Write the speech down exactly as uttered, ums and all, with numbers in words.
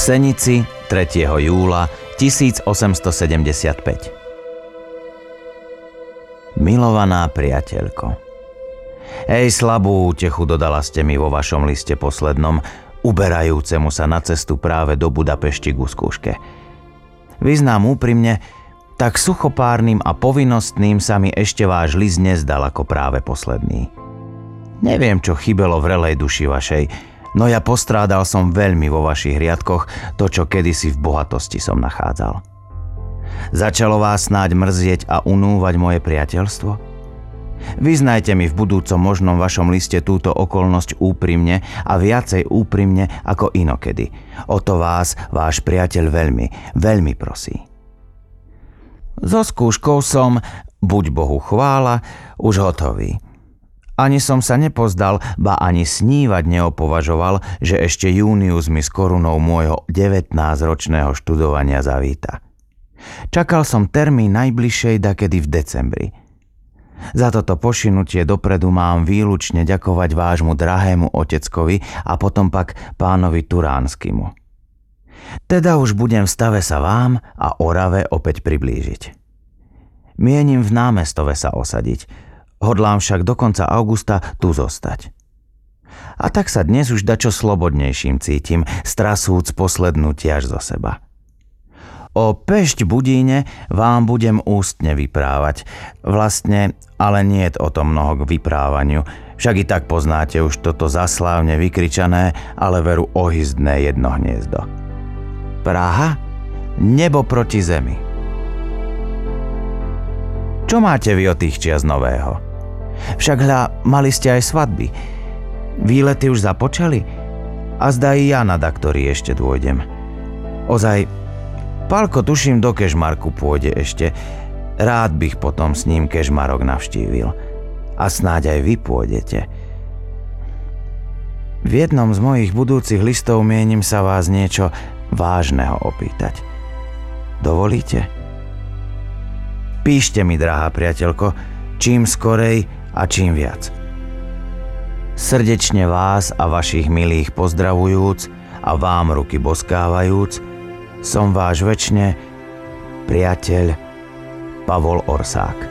Senici tretieho júla tisícosemstosedemdesiatpäť. Milovaná priateľko, hej, slabú útechu dodala ste mi vo vašom liste poslednom, uberajúcemu sa na cestu práve do Budapešti ku skúške. Vyznám úprimne, tak suchopárnym a povinnostným sa mi ešte váš list nezdal ako práve posledný. Neviem, čo chybelo v relej duši vašej, no ja postrádal som veľmi vo vašich riadkoch to, čo kedysi v bohatosti som nachádzal. Začalo vás snáď mrzieť a unúvať moje priateľstvo? Vyznajte mi v budúcom možnom vašom liste túto okolnosť úprimne a viacej úprimne ako inokedy. O to vás váš priateľ veľmi, veľmi prosí. So skúškou som, buď Bohu chvála, už hotový. Ani som sa nepozdal, ba ani snívať neopovažoval, že ešte Június mi s korunou môjho devätnásťročného študovania zavíta. Čakal som termín najbližšej dakedy v decembri. Za toto pošinutie dopredu mám výlučne ďakovať vášmu drahému oteckovi a potom pak pánovi Turánskymu. Teda už budem v stave sa vám a Orave opäť priblížiť. Mienim v námestove sa osadiť, hodlám však do konca augusta tu zostať. A tak sa dnes už dačo slobodnejším cítim, strasúc poslednú ťaž zo seba. O Pešť Budíne vám budem ústne vyprávať. Vlastne, ale nie je o tom mnoho k vyprávaniu. Však i tak poznáte už toto zaslávne vykričané, ale veru ohyzdné jedno hniezdo. Praha? Nebo proti zemi. Čo máte vy od tých čias nového? Však hľa, mali ste aj svadby. Výlety už započali? A zdá i ja na daktory ešte dôjdem. Ozaj, Pálko tuším do Kežmarku pôjde ešte. Rád bych potom s ním Kežmarok navštívil. A snáď aj vy pôjdete. V jednom z mojich budúcich listov mienim sa vás niečo vážneho opýtať. Dovolíte? Píšte mi, drahá priateľko, čím skorej a čím viac. Srdečne vás a vašich milých pozdravujúc a vám ruky boskávajúc, som váš večne priateľ Pavol Orsák.